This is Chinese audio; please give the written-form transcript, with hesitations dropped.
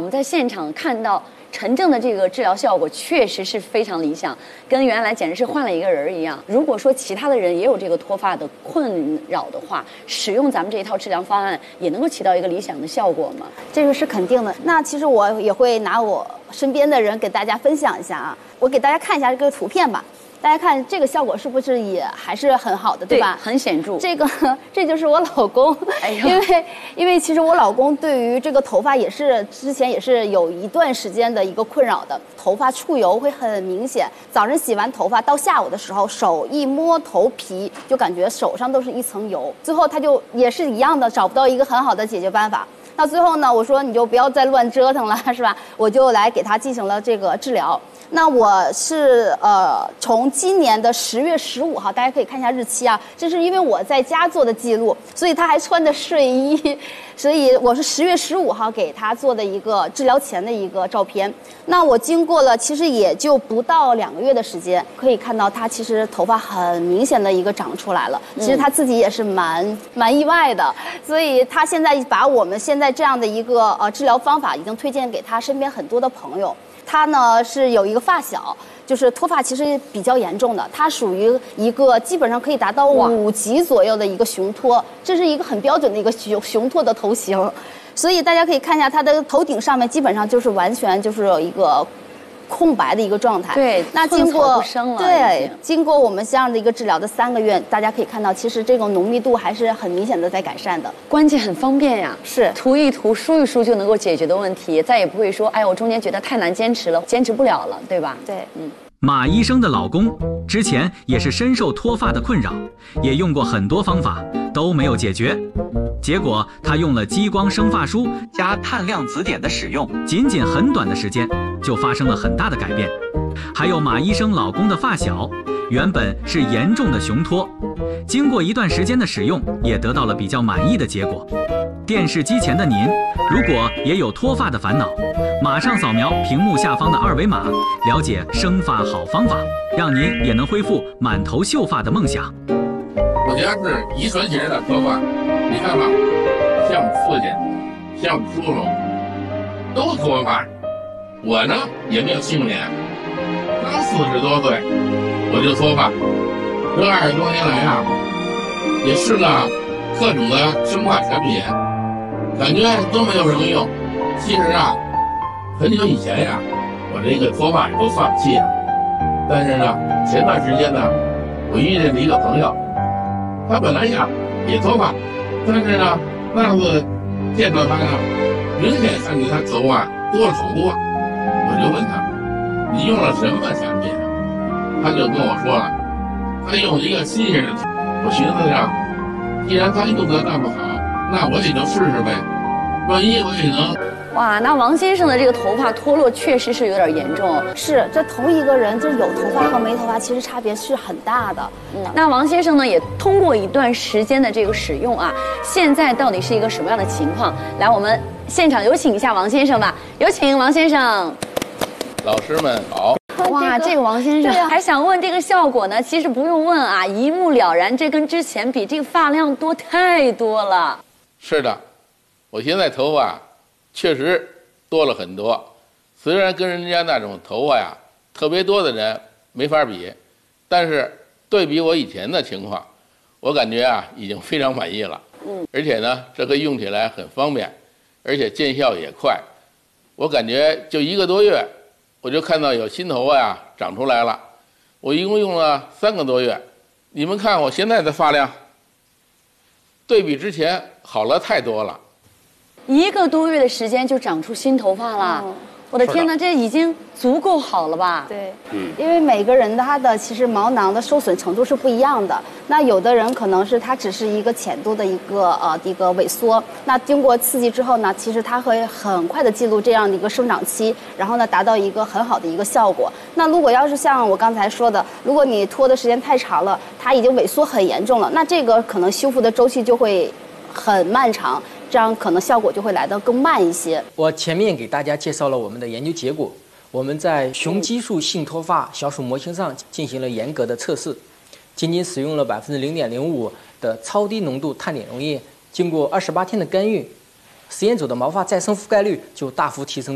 们在现场看到陈正的这个治疗效果确实是非常理想，跟原来简直是换了一个人一样。如果说其他的人也有这个脱发的困扰的话，使用咱们这一套治疗方案也能够起到一个理想的效果吗？ 这个是肯定的。那其实我也会拿我身边的人给大家分享一下啊，我给大家看一下这个图片吧。大家看这个效果是不是也还是很好的，对吧？ 对，很显著。 这就是我老公， 哎呦， 因为其实我老公对于这个头发也是之前也是有一段时间的一个困扰的，头发出油会很明显。早晨洗完头发到下午的时候，手一摸头皮就感觉手上都是一层油。最后他就也是一样的，找不到一个很好的解决办法。到最后呢，我说你就不要再乱折腾了，是吧？我就来给他进行了这个治疗。那我是从今年的10月15号，大家可以看一下日期啊，这是因为我在家做的记录，所以他还穿着睡衣，所以我是10月15号给他做的一个治疗前的一个照片。那我经过了其实也就不到2个月的时间，可以看到他其实头发很明显的一个长出来了，其实他自己也是蛮意外的，所以他现在把我们现在这样的一个治疗方法已经推荐给他身边很多的朋友。他呢是有一个发小，就是脱发其实比较严重的，他属于一个基本上可以达到5级左右的一个雄脱，这是一个很标准的一个雄脱的头型，所以大家可以看一下他的头顶上面基本上就是完全就是有一个空白的一个状态。 对， 那经过对经过我们这样的一个治疗的3个月，大家可以看到，其实这种浓密度还是很明显的在改善的。 关键很方便呀， 是涂一涂、梳一梳就能够解决的问题，再也不会说，哎，我中间觉得太难坚持了，坚持不了了，对吧？ 对， 马医生的老公之前也是深受脱发的困扰，也用过很多方法都没有解决，结果他用了激光生发梳加碳量紫碘的使用，仅很短的时间就发生了很大的改变。还有马医生老公的发小，原本是严重的雄脱，经过一段时间的使用，也得到了比较满意的结果。电视机前的您，如果也有脱发的烦恼，马上扫描屏幕下方的2维码，了解生发好方法，让您也能恢复满头秀发的梦想。 我家是遗传型的脱发，你看吧，像父亲，像叔叔，都脱发。我呢也没有幸免，刚40多岁我就脱发，这20多年来啊，也试了各种的生发产品，感觉都没有什么用。其实啊，很久以前呀，我这个脱发都放弃了。但是呢，前段时间呢，我遇见了一个朋友，他本来呀也脱发，但是呢，那次见到他呢，明显看见他头发多了好多。我就问他，你用了什么产品？他就跟我说了，他用一个新型的。我寻思着，既然他用的那么好，那我也就试试呗，万一我也能。 哇，那王先生的这个头发脱落确实是有点严重。 是，这同一个人，这有头发和没头发其实差别是很大的。 那王先生呢，也通过一段时间的这个使用啊，现在到底是一个什么样的情况？来，我们现场有请一下王先生吧，有请王先生。 老师们好。 哇，这个王先生还想问这个效果呢，其实不用问啊，一目了然，这跟之前比，这个发量多太多了。 是的，我现在头发确实多了很多，虽然跟人家那种头发呀特别多的人没法比，但是对比我以前的情况，我感觉啊已经非常满意了。而且呢，这个用起来很方便，而且见效也快。我感觉就1个多月，我就看到有新头发呀长出来了。我一共用了3个多月，你们看我现在的发量，对比之前好了太多了。 1个多月的时间就长出新头发了，我的天哪，这已经足够好了吧？ 对，因为每个人他的其实毛囊的受损程度是不一样的。那有的人可能是他只是一个浅度的一个萎缩，那经过刺激之后呢，其实它会很快的记录这样的一个生长期，然后呢达到一个很好的一个效果。那如果要是像我刚才说的，如果你拖的时间太长了，它已经萎缩很严重了，那这个可能修复的周期就会很漫长。这样可能效果就会来得更慢一些。 我前面给大家介绍了我们的研究结果，我们在雄激素性脱发小鼠模型上进行了严格的测试，仅仅使用了0.05%的超低浓度碳碘溶液，经过28天的干预，实验组的毛发再生覆盖率就大幅提升。